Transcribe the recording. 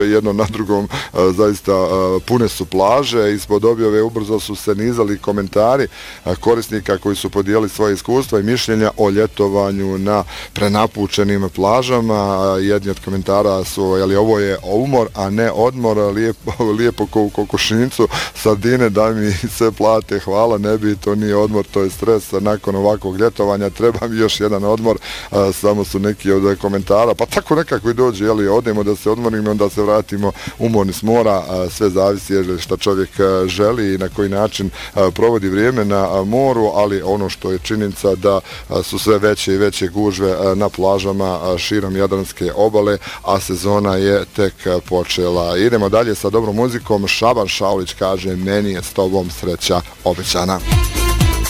jedno na drugom, zaista pune su plaže. Ispod objave ubrzo su se nizali komentari korisnika koji su podijelili svoje iskustva i mišljenja o ljetovanju na prenapučenim plažama. Jedni od komentara su, ovo je umor, a ne odmor, lijepo ko u kokošincu, sardine da mi se plate, hvala, ne bi, to nije odmor, to je stres, nakon ovakvog ljetovanja treba mi još jedan odmor, samo su neki od komentara, pa tako nekako i dođe, odemo da se odmorimo, onda se vratimo umorni s mora, sve zavisi šta čovjek želi i na koji način provodi vrijeme na moru, ali ono što je činjenica da su sve veće i veće gužve na plažama širom Jadranske obale, a sezona je tek počela. Idemo dalje sa dobrom muzikom. Šaban Šaulić kaže, meni je s tobom sreća obećana.